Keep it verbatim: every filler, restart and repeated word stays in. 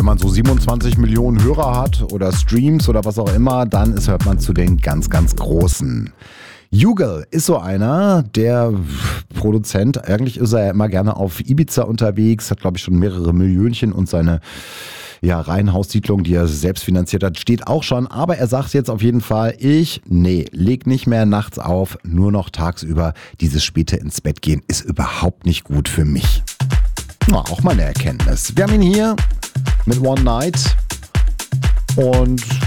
wenn man so siebenundzwanzig Millionen Hörer hat oder Streams oder was auch immer, dann ist, hört man zu den ganz, ganz Großen. Jugal ist so einer, der Produzent, eigentlich ist er ja immer gerne auf Ibiza unterwegs, hat glaube ich schon mehrere Millionchen und seine ja, Reihenhaussiedlung, die er selbst finanziert hat, steht auch schon. Aber er sagt jetzt auf jeden Fall, ich, nee, leg nicht mehr nachts auf, nur noch tagsüber. Dieses späte ins Bett gehen ist überhaupt nicht gut für mich. Na, auch mal eine Erkenntnis. Wir haben ihn hier mit One Night und